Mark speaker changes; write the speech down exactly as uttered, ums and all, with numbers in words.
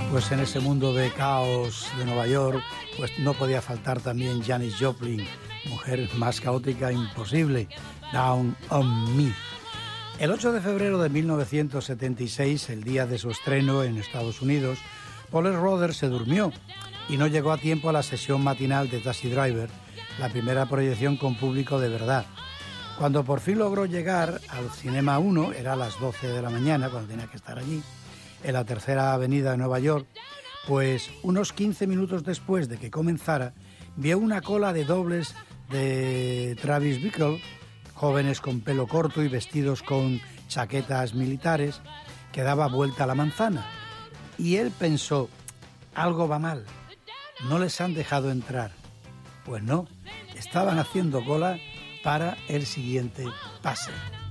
Speaker 1: Pues en ese mundo de caos de Nueva York, pues no podía faltar también Janis Joplin, mujer más caótica imposible, Down on Me. El ocho de febrero de mil novecientos setenta y seis, el día de su estreno en Estados Unidos, Paul Schroeder se durmió y no llegó a tiempo a la sesión matinal de Taxi Driver, la primera proyección con público de verdad. Cuando por fin logró llegar al Cinema uno, era a las doce de la mañana, cuando tenía que estar allí, en la Tercera Avenida de Nueva York, pues unos quince minutos después de que comenzara, vio una cola de dobles de Travis Bickle, jóvenes con pelo corto y vestidos con chaquetas militares, que daba vuelta a la manzana. Y él pensó, algo va mal, no les han dejado entrar. Pues no, estaban haciendo cola para el siguiente pase.